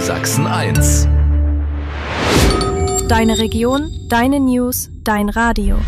Sachsen 1. Deine Region, deine News, dein Radio.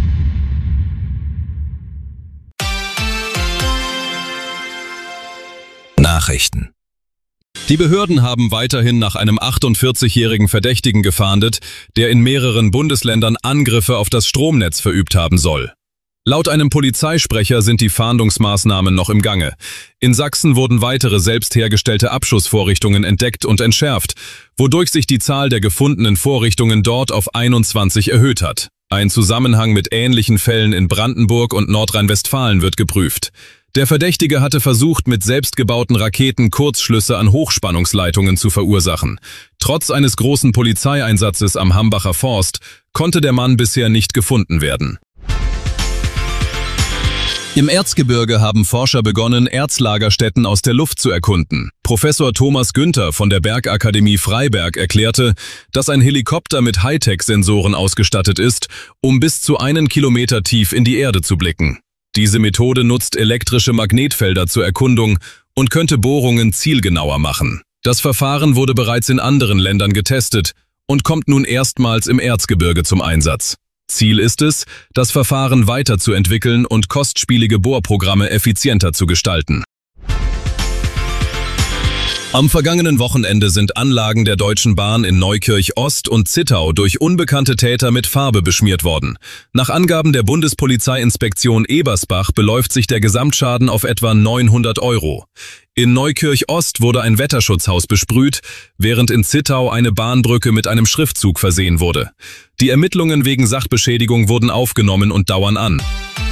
Nachrichten. Die Behörden haben weiterhin nach einem 48-jährigen Verdächtigen gefahndet, der in mehreren Bundesländern Angriffe auf das Stromnetz verübt haben soll. Laut einem Polizeisprecher sind die Fahndungsmaßnahmen noch im Gange. In Sachsen wurden weitere selbst hergestellte Abschussvorrichtungen entdeckt und entschärft, wodurch sich die Zahl der gefundenen Vorrichtungen dort auf 21 erhöht hat. Ein Zusammenhang mit ähnlichen Fällen in Brandenburg und Nordrhein-Westfalen wird geprüft. Der Verdächtige hatte versucht, mit selbstgebauten Raketen Kurzschlüsse an Hochspannungsleitungen zu verursachen. Trotz eines großen Polizeieinsatzes am Hambacher Forst konnte der Mann bisher nicht gefunden werden. Im Erzgebirge haben Forscher begonnen, Erzlagerstätten aus der Luft zu erkunden. Professor Thomas Günther von der Bergakademie Freiberg erklärte, dass ein Helikopter mit Hightech-Sensoren ausgestattet ist, um bis zu 1 Kilometer tief in die Erde zu blicken. Diese Methode nutzt elektrische Magnetfelder zur Erkundung und könnte Bohrungen zielgenauer machen. Das Verfahren wurde bereits in anderen Ländern getestet und kommt nun erstmals im Erzgebirge zum Einsatz. Ziel ist es, das Verfahren weiterzuentwickeln und kostspielige Bohrprogramme effizienter zu gestalten. Am vergangenen Wochenende sind Anlagen der Deutschen Bahn in Neukirch Ost und Zittau durch unbekannte Täter mit Farbe beschmiert worden. Nach Angaben der Bundespolizeiinspektion Ebersbach beläuft sich der Gesamtschaden auf etwa 900 €. In Neukirch Ost wurde ein Wetterschutzhaus besprüht, während in Zittau eine Bahnbrücke mit einem Schriftzug versehen wurde. Die Ermittlungen wegen Sachbeschädigung wurden aufgenommen und dauern an.